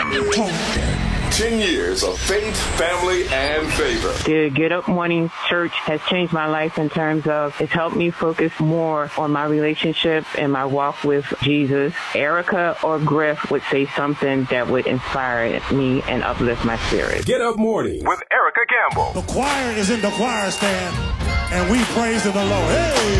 10 years of faith, family, and favor. The Get Up Morning Church has changed my life in terms of it's helped me focus more on my relationship and my walk with Jesus. Erica or Griff would say something that would inspire me and uplift my spirit. Get Up Morning with Erica Campbell. The choir is in the choir stand, and we praise the Lord. Hey!